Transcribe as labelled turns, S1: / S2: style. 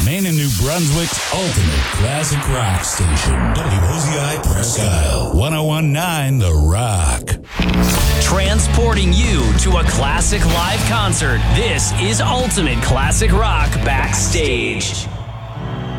S1: Maine and New Brunswick's ultimate classic rock station. WOZI Presque Isle. 1019 The Rock.
S2: Transporting you to a classic live concert. This is Ultimate Classic Rock Backstage.